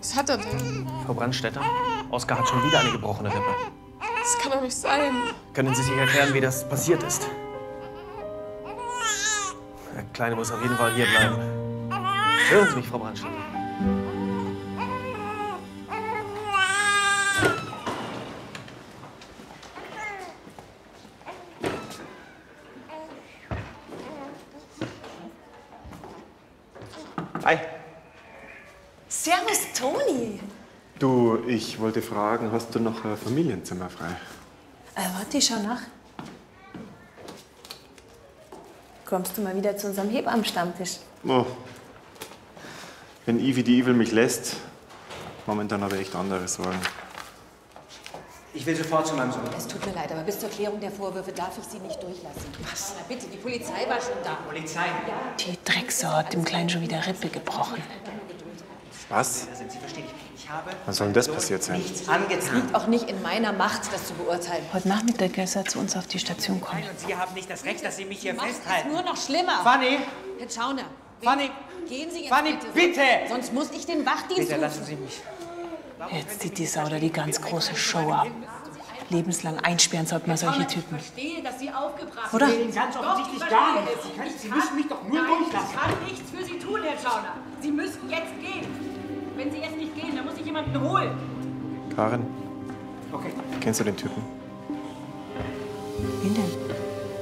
Was hat er denn? Frau Brandstätter, Oskar hat schon wieder eine gebrochene Rippe. Das kann doch nicht sein. Können Sie sich erklären, wie das passiert ist? Der Kleine muss auf jeden Fall hier bleiben. Hören Sie mich, Frau Brandstätter. Hi. Servus, Toni. Du, ich wollte fragen, hast du noch ein Familienzimmer frei? Warte, ich schau nach. Kommst du mal wieder zu unserem Hebammenstammtisch? Oh. Wenn Ivy die Evil mich lässt, momentan habe ich echt andere Sorgen. Ich will sofort zu meinem Sohn. Es tut mir leid, aber bis zur Klärung der Vorwürfe darf ich Sie nicht durchlassen. Was? Na bitte, die Polizei war schon da. Polizei? Ja. Die Drecksau hat dem Kleinen schon wieder Rippe gebrochen. Was? Sie verstehen nicht. Ich habe Wann soll denn das passiert sein? nichts angetan. Liegt auch nicht in meiner Macht, das zu beurteilen. Heute Nachmittag ist er zu uns auf die Station kommen. Nein, und Sie haben nicht das Recht, dass Sie mich hier Macht es festhalten. nur noch schlimmer. Fanny! Herr Schauner, Fanny! gehen Sie jetzt Fanny, bitte! Sonst muss ich den Wachdienst Bitte rufen. lassen Sie mich. Jetzt zieht die Sau da die ganz große Show ab. Lebenslang einsperren sollte man solche Typen. Ich verstehe, dass Sie aufgebracht Oder? sind. Ganz Doch, offensichtlich ich gar verstehe nicht. es. Sie müssen mich doch nur durchlassen. Ich kann nichts für Sie tun, Herr Schauner. Sie müssen jetzt gehen. Wenn Sie jetzt nicht gehen, dann muss ich jemanden holen. Karin, Okay. kennst du den Typen? Wen denn?